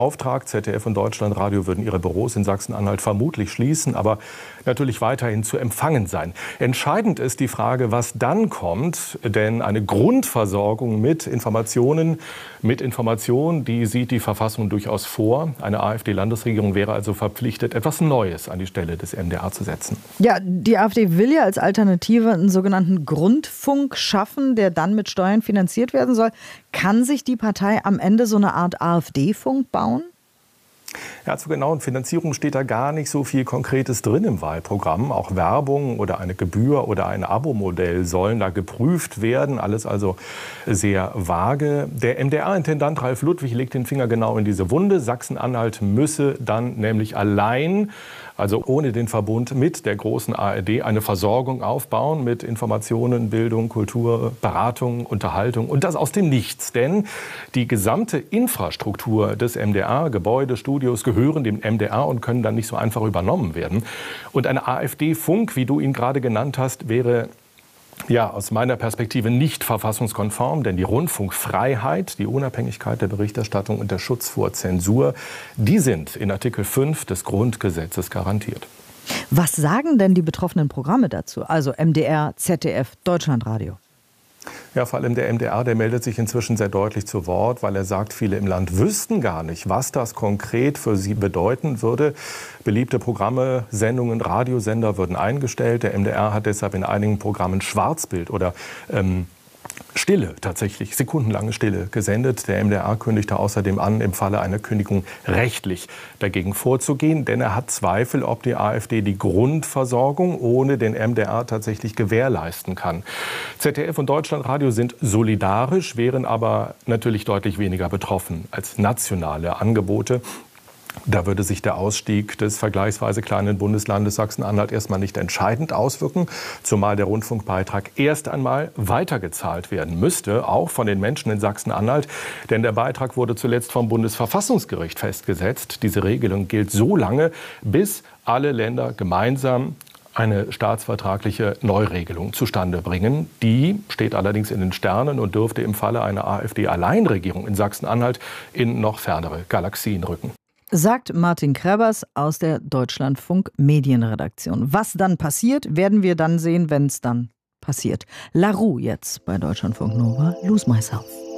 Auftrag. ZDF und Deutschlandradio würden ihre Büros in Sachsen-Anhalt vermutlich schließen, aber natürlich weiterhin zu empfangen sein. Entscheidend ist die Frage, was dann kommt, denn eine Grundversorgung mit Informationen, die sieht die Verfassung durchaus vor. Eine AfD-Landesregierung wäre also verpflichtet, etwas Neues an die Stelle des MDR zu setzen. Ja, die AfD will ja als Alternative einen sogenannten Grundfunk schaffen, der dann mit Steuern finanziert werden soll. Kann sich die Partei am Ende so eine Art AfD-Funk bauen? Ja, zur genauen Finanzierung steht da gar nicht so viel Konkretes drin im Wahlprogramm. Auch Werbung oder eine Gebühr oder ein Abo-Modell sollen da geprüft werden. Alles also sehr vage. Der MDR-Intendant Ralf Ludwig legt den Finger genau in diese Wunde. Sachsen-Anhalt müsse dann nämlich allein, also ohne den Verbund mit der großen ARD, eine Versorgung aufbauen mit Informationen, Bildung, Kultur, Beratung, Unterhaltung. Und das aus dem Nichts. Denn die gesamte Infrastruktur des MDR, Gebäude, Studios, gehören dem MDR und können dann nicht so einfach übernommen werden. Und ein AfD-Funk, wie du ihn gerade genannt hast, wäre ja aus meiner Perspektive nicht verfassungskonform, denn die Rundfunkfreiheit, die Unabhängigkeit der Berichterstattung und der Schutz vor Zensur, die sind in Artikel 5 des Grundgesetzes garantiert. Was sagen denn die betroffenen Programme dazu? Also MDR, ZDF, Deutschlandradio? Ja, vor allem der MDR, der meldet sich inzwischen sehr deutlich zu Wort, weil er sagt, viele im Land wüssten gar nicht, was das konkret für sie bedeuten würde. Beliebte Programme, Sendungen, Radiosender würden eingestellt. Der MDR hat deshalb in einigen Programmen Schwarzbild oder Stille, tatsächlich sekundenlange Stille gesendet. Der MDR kündigte außerdem an, im Falle einer Kündigung rechtlich dagegen vorzugehen, denn er hat Zweifel, ob die AfD die Grundversorgung ohne den MDR tatsächlich gewährleisten kann. ZDF und Deutschlandradio sind solidarisch, wären aber natürlich deutlich weniger betroffen als nationale Angebote. Da würde sich der Ausstieg des vergleichsweise kleinen Bundeslandes Sachsen-Anhalt erstmal nicht entscheidend auswirken, zumal der Rundfunkbeitrag erst einmal weitergezahlt werden müsste, auch von den Menschen in Sachsen-Anhalt. Denn der Beitrag wurde zuletzt vom Bundesverfassungsgericht festgesetzt. Diese Regelung gilt so lange, bis alle Länder gemeinsam eine staatsvertragliche Neuregelung zustande bringen. Die steht allerdings in den Sternen und dürfte im Falle einer AfD-Alleinregierung in Sachsen-Anhalt in noch fernere Galaxien rücken. Sagt Martin Krebers aus der Deutschlandfunk Medienredaktion. Was dann passiert, werden wir dann sehen, wenn es dann passiert. La Roux jetzt bei Deutschlandfunk Nova. Lose Myself.